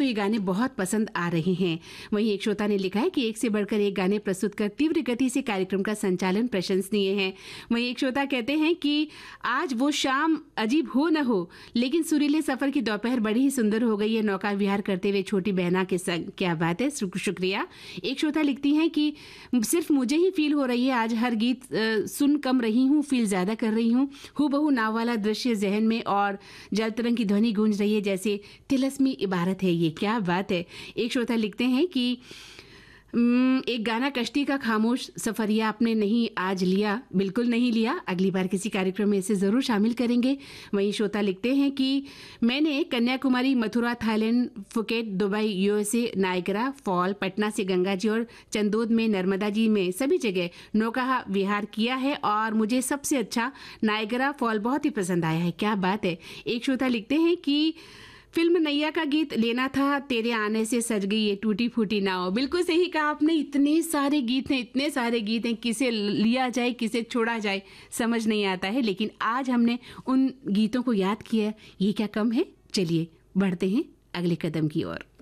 तो ये गाने बहुत पसंद आ रहे हैं। वहीं एक श्रोता ने लिखा है कि एक से बढ़कर एक गाने प्रस्तुत कर तीव्र गति से कार्यक्रम का संचालन प्रशंसनीय है। वहीं एक श्रोता कहते हैं कि आज वो शाम अजीब हो न हो, लेकिन सुरीले सफर की दोपहर बड़ी ही सुंदर हो गई है नौका विहार करते हुए छोटी बहना के संग। क्या बात है, शुक्रिया। एक श्रोता लिखती हैं कि सिर्फ मुझे ही फील हो रही है, आज हर गीत सुन कम रही हूँ, फील ज्यादा कर रही हूँ। हूबहू नाव वाला दृश्य जहन में और जल तरंग की ध्वनि गूंज रही है जैसे तिलस्मी इबारत है ये। क्या बात है। एक श्रोता लिखते हैं कि एक गाना कश्ती का खामोश सफरिया आपने नहीं आज लिया, बिल्कुल नहीं लिया, अगली बार किसी कार्यक्रम में इसे ज़रूर शामिल करेंगे। वहीं श्रोता लिखते हैं कि मैंने Kanyakumari, Mathura Thailand, Phuket, Dubai USA, Niagara fall, Patna से गंगा जी और चंदोद में नर्मदा जी में सभी जगह नौका विहार किया है और मुझे सबसे अच्छा नायगरा फॉल बहुत ही पसंद आया है। क्या बात है। एक श्रोता लिखते हैं कि फिल्म नैया का गीत लेना था, तेरे आने से सज गई ये टूटी फूटी नाव। बिल्कुल सही कहा आपने, इतने सारे गीत हैं, किसे लिया जाए किसे छोड़ा जाए समझ नहीं आता है, लेकिन आज हमने उन गीतों को याद किया। ये क्या कम है। चलिए बढ़ते हैं अगले कदम की ओर।